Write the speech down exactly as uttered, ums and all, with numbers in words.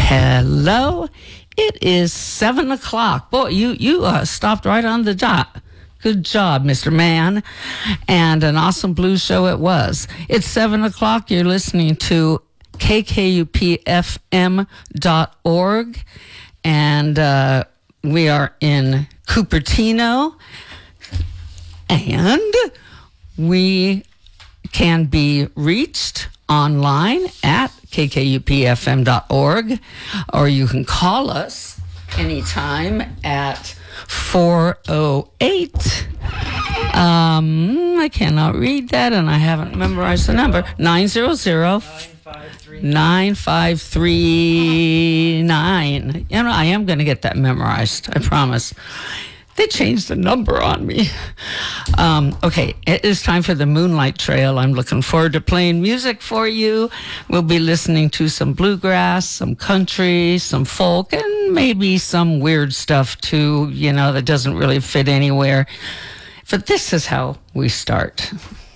Hello. It is seven o'clock. Boy, you you uh, stopped right on the dot. Good job, Mister Man. And an awesome blues show it was. It's seven o'clock. You're listening to K K U P F M dot org. And uh, we are in Cupertino. And we can be reached online at K K U P F M dot org, or you can call us anytime at four oh eight. Um, I cannot read that, and I haven't memorized the number. nine hundred, nine five three nine. You know, I am going to get that memorized, I promise. They changed the number on me. Um, okay, it is time for the Moonlight Trail. I'm looking forward to playing music for you. We'll be listening to some bluegrass, some country, some folk, and maybe some weird stuff too, you know, that doesn't really fit anywhere. But this is how we start.